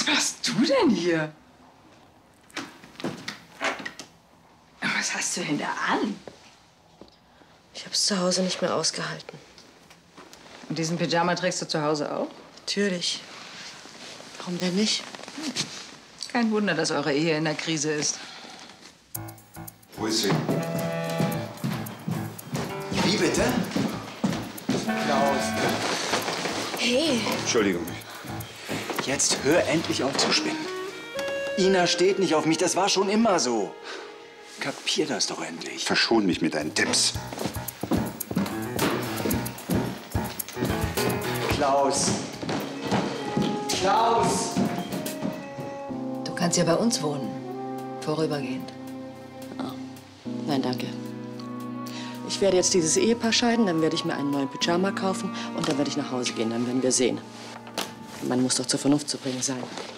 Was machst du denn hier? Was hast du denn da an? Ich hab's zu Hause nicht mehr ausgehalten. Und diesen Pyjama trägst du zu Hause auch? Natürlich. Warum denn nicht? Kein Wunder, dass eure Ehe in der Krise ist. Wo ist sie? Wie bitte? Klaus. Hey. Entschuldigung. Jetzt hör endlich auf zu spinnen. Ina steht nicht auf mich, das war schon immer so. Kapier das doch endlich. Verschon mich mit deinen Tipps. Klaus. Klaus! Du kannst ja bei uns wohnen. Vorübergehend. Oh. Nein, danke. Ich werde jetzt dieses Ehepaar scheiden, dann werde ich mir einen neuen Pyjama kaufen und dann werde ich nach Hause gehen. Dann werden wir sehen. Man muss doch zur Vernunft zu bringen sein.